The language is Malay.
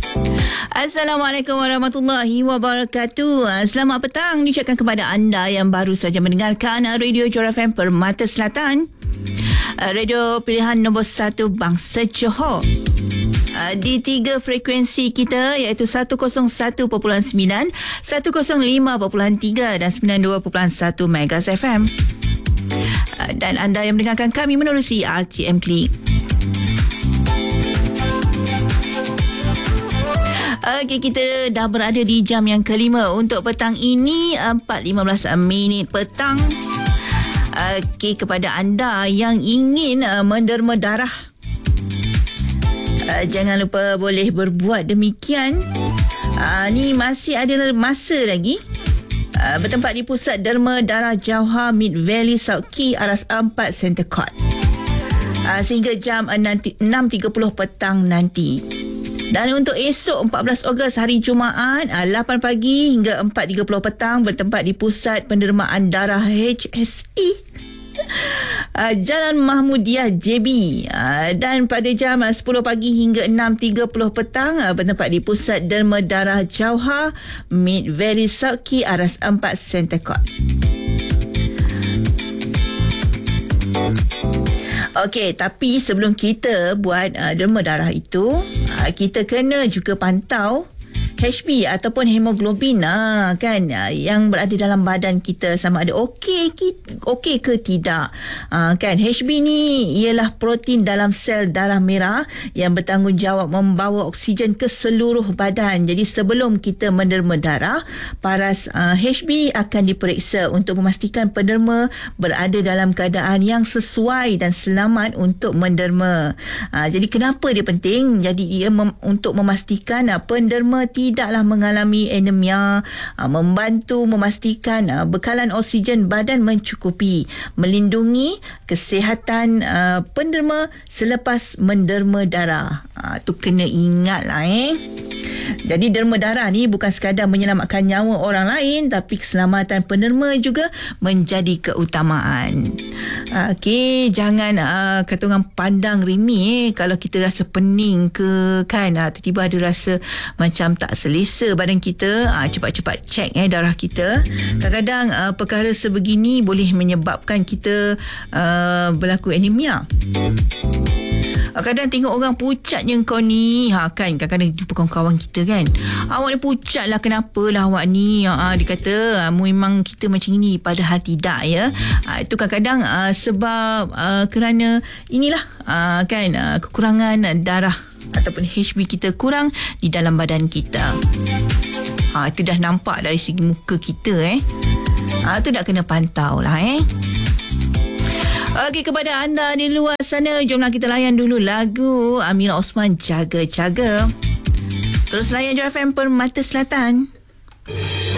Assalamualaikum warahmatullahi wabarakatuh. Selamat petang diucapkan kepada anda yang baru saja mendengarkan Radio Johor FM Permata Selatan, radio pilihan nombor 1 Bangsa Johor. Di 3 frekuensi kita iaitu 101.9, 105.3 dan 92.1 Megas FM. Dan anda yang mendengarkan kami menerusi RTM Klik. Okey, kita dah berada di jam yang kelima untuk petang ini, 4.15 petang. Okey, kepada anda yang ingin menderma darah, jangan lupa boleh berbuat demikian. Ni masih ada masa lagi. Bertempat di Pusat Derma Darah Jauhar Mid Valley South Key Aras 4 Center Court, sehingga jam 6.30 petang nanti. Dan untuk esok 14 Ogos hari Jumaat, 8 pagi hingga 4.30 petang, bertempat di Pusat Pendermaan Darah HSE, Jalan Mahmudiah JB. Dan pada jam 10 pagi hingga 6.30 petang, bertempat di Pusat Derma Darah Jauhar Mid Valley South Key Aras 4 Center Court. Okey, tapi sebelum kita buat derma darah itu, kita kena juga pantau HB ataupun hemoglobin kan, yang berada dalam badan kita sama ada okey ke tidak. Kan HB ni ialah protein dalam sel darah merah yang bertanggungjawab membawa oksigen ke seluruh badan. Jadi sebelum kita menderma darah, paras HB akan diperiksa untuk memastikan penderma berada dalam keadaan yang sesuai dan selamat untuk menderma. Jadi kenapa dia penting? Jadi dia untuk memastikan penderma tidaklah mengalami anemia, membantu memastikan bekalan oksigen badan mencukupi, melindungi kesihatan penderma selepas menderma darah. Tu kena ingatlah Jadi derma darah ni bukan sekadar menyelamatkan nyawa orang lain, tapi keselamatan penderma juga menjadi keutamaan. Okey, jangan kata orang pandang remeh kalau kita rasa pening ke kan, tiba-tiba ada rasa macam tak selesa badan kita. Cepat-cepat cek darah kita. Kadang-kadang perkara sebegini boleh menyebabkan kita berlaku anemia. Kadang tengok orang pucat je kau ni, kan kadang-kadang jumpa kawan-kawan kita kan, awak ni pucat lah, kenapa lah awak ni, dia kata memang kita macam ini, padahal tidak ya. Itu kadang-kadang sebab kerana inilah kan kekurangan darah ataupun HB kita kurang di dalam badan kita. Itu dah nampak dari segi muka kita itu dah kena pantau lah Okey, kepada anda di luar sana, jomlah kita layan dulu lagu Amira Osman, Jaga-Jaga. Terus layan Johor FM Permata Selatan.